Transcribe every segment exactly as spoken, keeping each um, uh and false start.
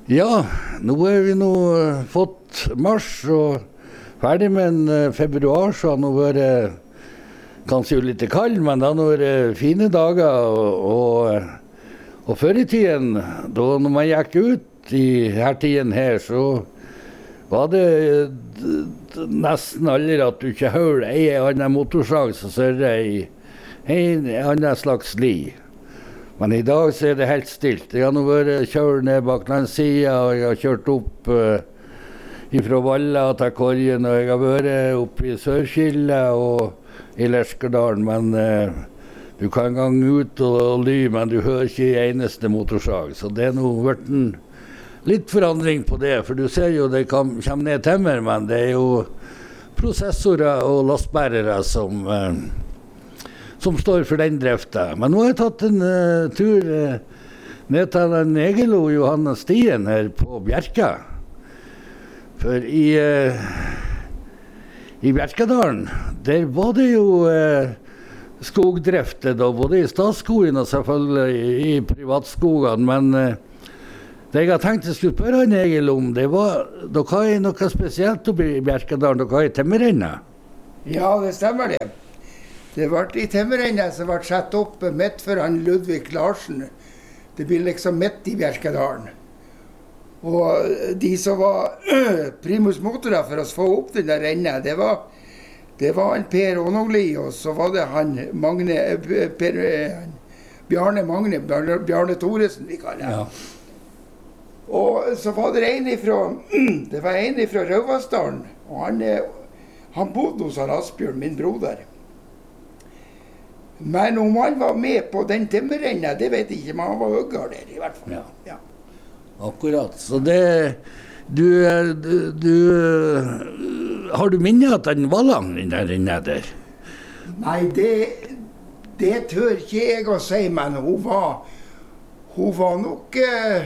Ja, nå er vi nå fått mars og ferdig med en uh, februar, så har nå vært kanskje jo litt kald, men det har nå vært fine dager. Og, og, og før i tiden, da når man gikk ut i her tiden her, så var det uh, nesten aldri at du ikke hørte en annen motorsag som sørre i en annen slags li. Men i dag så er det helt stilt. Jeg har nå vært kjørt ned bak den siden, og jeg har kjørt opp uh, fra Valla til Korgen, og jeg har vært oppe i Sørskilde og i Leskerdalen, men uh, du kan en gang ut og, og ly, men du hører ikke en eneste motorsag. Så det er nå vært en litt forandring på det, for du ser jo det kom, kommer ned temmer, men det er jo prosessorer og lastbærere som... Uh, som står for den drifta. Men nå har jeg tatt en uh, tur uh, ned til den Egilo Johannes Stien her på Bjerka. For i, uh, i Bjerkadalen, der var det jo uh, skogdrifter da, både i statsskogen og selvfølgelig i, i privatskogene, men uh, det jeg har tenkt jeg skulle spørre han Egil om, det var, dere har noe spesielt oppe i Bjerkadalen, dere har i temmerrenna. Ja, det stemmer det. Det var i temmerrennet som ble satt opp midt for han Ludvig Larsen. Det blir liksom midt i Bjerkadalen. Og de som var øh, primus motorer for å få opp den der rennet, det var, det var han Per Ånogli, og så var det han Magne, per, han Bjarne Magne, Bjarne, Bjarne Thoresen, vi kaller det. Ja. Og så var det en ifra, det var en ifra Røvasdalen, og han, han bodde hos Asbjørn, min broder. Men om han var med på den timmerrennet, det vet jeg ikke, men han var høyere der i hvert fall. Ja. Ja. Akkurat. Så det, du, du, du har du minnet at den var lang, den der rennet der? Nei, det, det tør ikke jeg å si, men hun var, hun var nok, uh,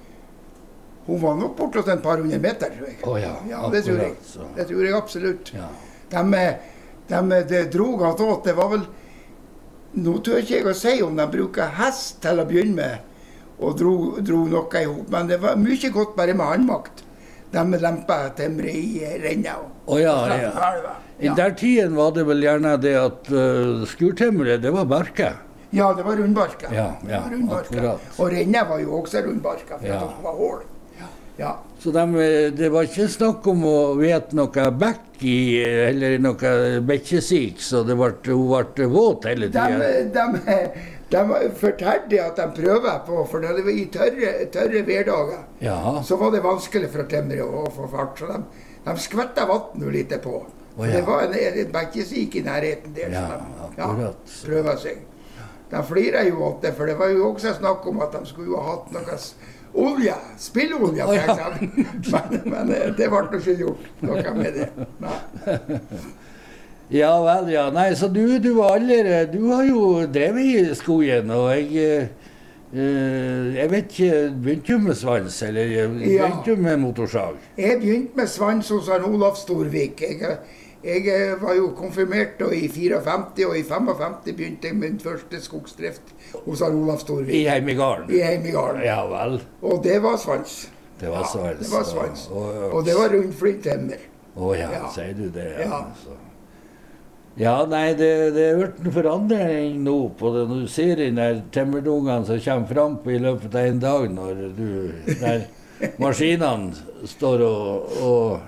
hun var nok bortåt en par hundre meter, tror jeg. Å ja, ja, det tror jeg. Så. Det tror jeg absolutt. Ja. De, de, de drog at åt, det var vel, nå tør ikke jeg å si om de bruker hest til å begynne med, og dro, dro noe ihop, men det var mye godt bare med håndmakt. De lempet temre i rennet. Å ja, ja. I ja. Der tiden var det vel gjerne det at uh, skurtemre, det var barke. Ja, det var rundbarka. Ja, ja, det var rundbarka. Akkurat. Og rennet var jo også rundbarka, for ja. at det var hål. Ja. Så de, det var ikke snakk om å vete noe bekk i, eller noe bekkesik, så det ble, hun ble våt hele tiden. De, de, de fortalte at de prøver på, for det var i tørre, tørre hverdager, ja. Så var det vanskelig for temre å få fart, så de, de skvettet vann litt på. Oh, ja. Det var en, en bekkesik i nærheten der, ja, så de ja, prøver seg. De flirer jo åt det, for det var jo også snakk om at de skulle ha hatt noe olje, spillolje, for eksempel. Men, men det ble ikke gjort noe med det. Nei. Ja vel, ja. Nei, så du, du var allerede, du har jo drevet i skogen, og jeg, eh, jeg vet ikke, begynte du med svans, eller begynte du med motorsag? Jeg begynte med svans hos Olaf Storvik. Jeg, jeg var jo konfirmert da, i femtifire, og i femtifem begynte jeg min første skogsdrift hos Olaf Storvik. I Heimigarden? I Heimigarden. Ja vel. Og det var svans. Det var svans. Ja, det var svans. Og, og, og det var rundflintemmer. Å ja, ja, sier du det? Ja, ja. Så. Ja, nei, det, det har vært en forandring nå på det. Når du ser de der temmerdungene som kommer fram på i løpet av en dag, når du, der maskinene står og, og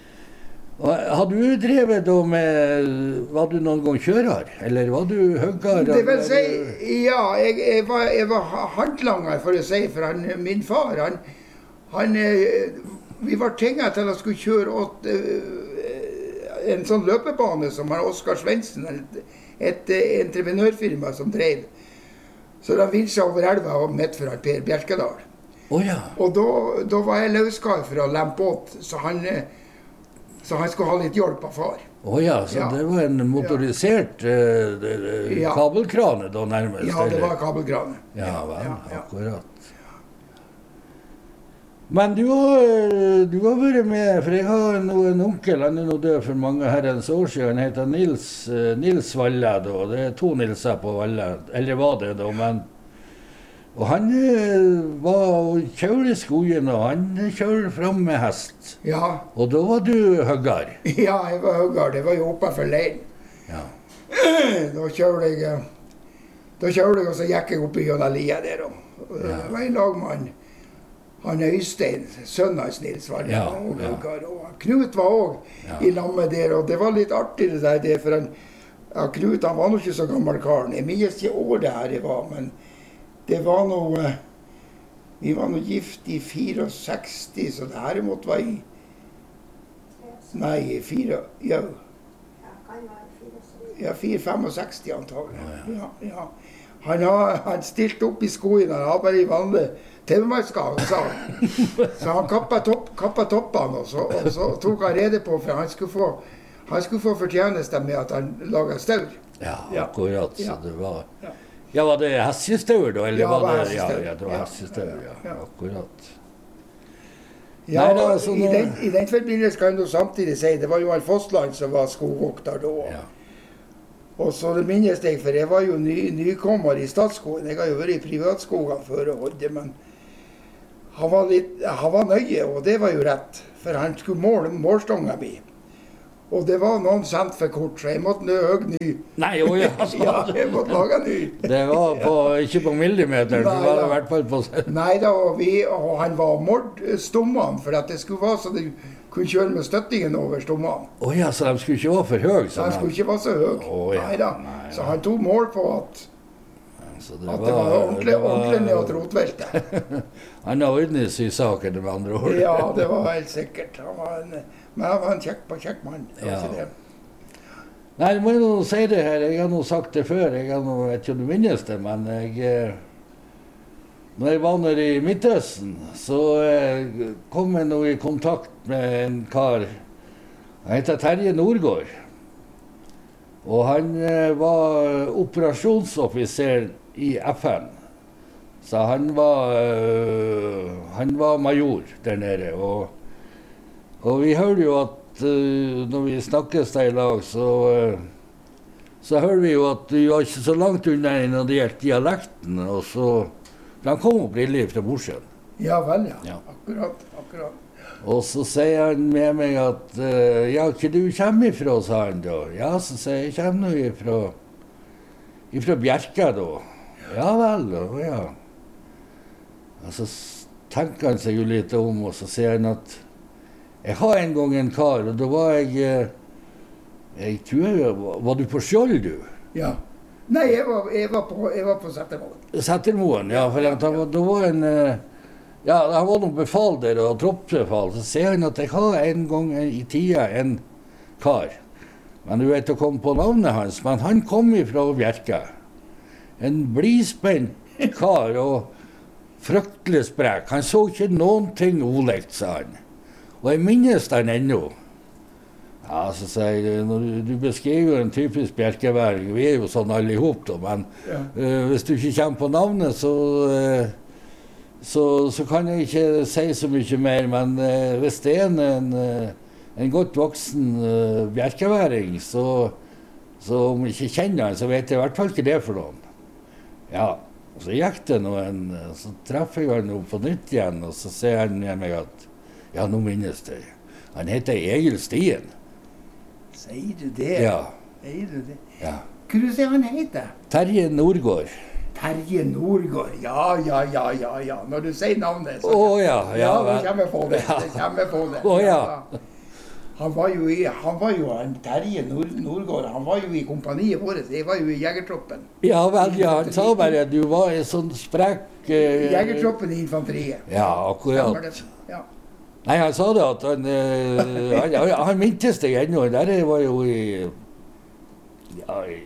har du drevet da med, var du noen gang kjører, eller var du høgger? Det vil si, ja, jeg, jeg, var, jeg var handlanger, for å si, for han, min far, han, han, vi var tinget til å skulle kjøre åt uh, en sånn løpebane som har Oskar Svendsen, et, et uh, entreprenørfirma som drev. Så de vinstet over elva og midt for han Per Bjerkadal. Oh, ja. Og da, da var jeg løskar for å lempe åt, så han... Så han skulle ha litt hjelp av far. Å oh ja, så ja. Det var en motorisert uh, uh, ja. kabelkrane da nærmest? Ja, det var kabelkrane. Ja vel, ja, ja. akkurat. Men du har, du har vært med, for jeg har en, en onkel, han er nå død for mange herrens år siden, han heter Nils, uh, Nils Valle da, det er to Nilser på Valle, eller var det da, men Og han var og kjøre skogen, og han kjører fram med hest. Ja. Og da var du høgger. Ja, jeg var høgger. Det var jo oppe for leiren. Ja. Da kjørte jeg, da kjørte jeg, og så gikk jeg opp i gjennom lia der. Og det var en lag med han, han Øystein, sønnen hans Nils var det, Ja, og ja. høgger. Og Knut var også Ja. i lammet der, og det var litt artig det der, det, for han, ja, Knut han var nå ikke så gammel karen. Jeg minnes ikke året her det var, men det var noe, vi var nå gift i sekstifire, så det her måtte være i, nei, i fire, ja, ja, fire sekstifem antagelig. Ja, ja. Han, har, han stilte opp i skoen, han har bare i vanlig tømmerskap, sa han. Så han kappet, topp, kappet toppene, og så, og så tok han rede på, for han skulle få, han skulle få fortjeneste med at han laget staur. Ja, Ja. akkurat. Så Ja. det var... Ja. Ja, var det hestestaur da? Eller Ja, var det var det... Ja, hestestaur. ja, det var Ja, hestestaur, ja. ja, ja. Akkurat. Ja, Nei, det var sånn, i, den, I den forbindelse kan du samtidig si, det var jo han Fossland som var skogvokter da. Ja. Og så det minnes jeg, for jeg var jo ny, nykommer i Statskogen. Jeg har jo vært i privatskogene før og holdt det, men han var, litt, han var nøye, og det var jo rett. For han skulle måle målstonga mi. Og det var noen cent for kort, så jeg måtte nø høy ny. Nei, jo, ja. Så, Ja, jeg måtte lage ny. det var på, ikke på millimeter, det Nei, var da. i hvert fall på... Nei da, og, vi, og han var målt stommene, for at det skulle være så de kunne kjøre med støttingen over stommene. Åja, så de skulle ikke være for høy, Så han skulle ikke være så høy. Å, ja. Neida. Nei, ja. Så han tok mål på at, Så det at det var ordentlig, det var- ordentlig ned til rotveltet. Han har ordnet i saken med andre ord. Ja, det var helt sikkert. Han var en, men han var en kjekk, kjekk mann. Det var Ja. ikke det. Nei, jeg må jo si det her, jeg har nå sagt det før, jeg har nå, vet ikke om du minnes det, men jeg, eh, når jeg var nede i Midtøsten, så eh, kom jeg nå i kontakt med en kar, han heter Terje Nordgård, og han eh, var operasjonsoffiser i F N, så han var, eh, han var major der nede, og, og vi hørte jo at Uh, når vi snakkes der i lag, så, uh, så hører vi jo at du var ikke så langt unna når det gjelder dialekten. Og så, for han kom opprinnelig fra Mosjøen. Ja vel, ja. Ja. Akkurat, akkurat. Og så sier han med meg at uh, ja, ikke du kommer ifra, sa han da. Ja, så sier jeg, jeg kommer nå ifra, ifra Bjerka da. Ja vel, da, ja. Og så s- tenker han seg jo litt om, og så sier han at jeg har en gang en kar, og da var jeg, eh, jeg tror jeg, var var du på Skjold, du? Ja. Nei, jeg var, jeg var på, jeg var på Settermoen. Settermoen, ja, for at han var, da var en, eh, ja, han var noen befal der, og troppsbefal, så sier han at jeg har en gang i tida en kar, men du vet å komme på navnet hans, men han kom ifra Bjerka. En blispent kar, og fryktelig sprek. Han så ikke noen ting olikt, sa han. Og jeg minnes den ennå. Ja, så sier jeg, når du, du beskriver en typisk bjerkeværing, vi er jo sånn alle ihop da, men Ja. eh, hvis du ikke kommer på navnet, så, eh, så, så kan jeg ikke si så mye mer, men eh, hvis det er en, en, eh, en godt voksen uh, bjerkeværing, så, så om jeg ikke kjenner han, så vet jeg i hvert fall ikke det for noen. Ja, og så gikk det noen, så treffer jeg han nå på nytt igjen, og så sier han med meg at ja, nå minnes det. Han heter Egil Stien. Sier du det? Ja. Sier du det? Ja. Hva du sier han heter? Terje Nordgård. Terje Nordgård. Ja, ja, ja, ja, ja. Når du sier navnet, så Å ja, ja. ja, vel. det kommer på det. Ja. Det kommer på det. Å, ja. Han var jo i, han var jo han Terje Nord, Nordgård, han var jo i kompaniet vårt. Jeg var jo i jegertroppen. Ja vel, ja. Han sa bare at du var en sånn sprek eh, Jegertroppen i infanteriet. Ja, Stemmer akkurat. det? Ja. Nei, han sa det at han eh, Han, han, han mintes deg ennå. Der var jo i Ja, i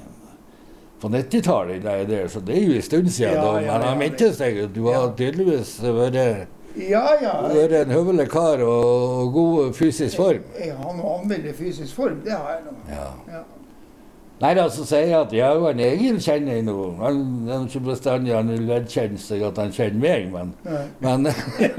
på nittitallet, der, der, så det er jo en stund siden, Ja, da, ja, men han ja, mintes deg. Du har Ja. tydeligvis vært Ja, ja. vært en høvelig kar og god fysisk form. Jeg, jeg har noe anmeldt fysisk form, det har jeg nå. Ja. Ja. Nei da, så sier jeg at ja, han Egil kjenner jeg nå. Han det er ikke bestandig han vil vedkjenne seg at han kjenner meg, men, Nei. men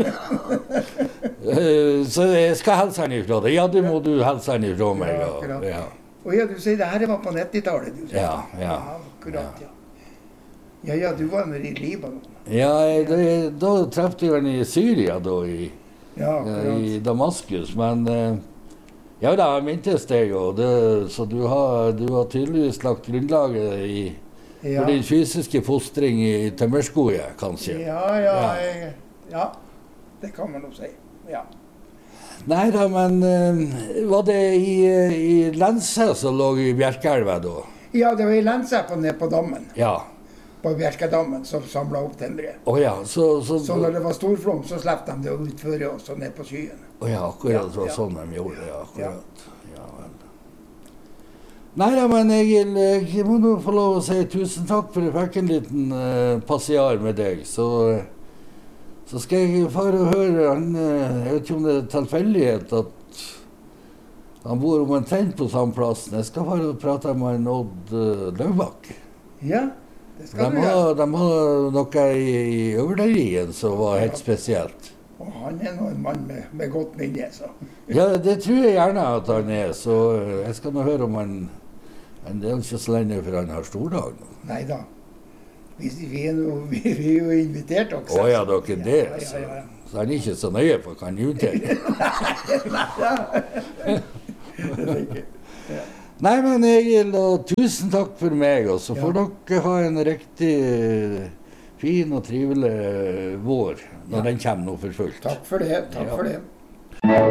eh, så jeg skal hilse han ifra deg. Ja, det må du hilse han ifra meg. Ja, Og, akkurat. ja. Og ja, du sier det her var på nittitallet, du. Ja, ja. Akkurat, ja. Ja, ja, du var nede i Libanon. Ja, det, da trefte jeg han i Syria, da, i, Ja, akkurat. i Damaskus. Men eh, ja da, jeg mintes det jo. Det, så du har, du har tydeligvis lagt grunnlaget i, Ja. for din fysiske fostring i tømmerskoget, kanskje. Ja, ja, Ja. jeg, ja. Det kan man jo si. Ja. Nei da, men eh, var det i, i Lense som lå i Bjerkeelva da? Ja, det var i Lensepa nede på dammen, Ja. på Bjerkedammen, som samla opp temmeret. Å ja, så, så, Så når det var storflom, så slapp de det utføre oss og ned på skyen. Å ja, akkurat det var Ja, ja. sånn de gjorde det. Ja, akkurat. Ja, vel. Nei da, men Egil, jeg må nå få lov å si tusen takk for jeg fikk en liten uh, passiar med deg. Så, eh, så skal jeg fare og høre han, eh, jeg vet ikke om det er tilfeldighet at han bor omtrent på samme plassen. Jeg skal fare og prate med en Odd uh, Løvbakk. Ja, det De skal du gjøre. har, de har noe i, i Øvlerien som var helt Ja. spesielt. Og han er nå en mann med, med godt minne, så. Ja, det tror jeg gjerne at han er, så eh, jeg skal nå høre om han han det er ikke så lenge for han har stordag nå. Nei da. Vi, vi, er jo, vi, vi er jo invitert også. Å ja, dere er det, Ja, så, ja, ja, så han er ikke så nøye på hva han inviterer. ja. Nei, men Egil, og tusen takk for meg, og så får Ja. dere ha en riktig eh, fin og trivelig vår når Ja. den kommer nå for fullt. Takk for det. Takk Ja. for det.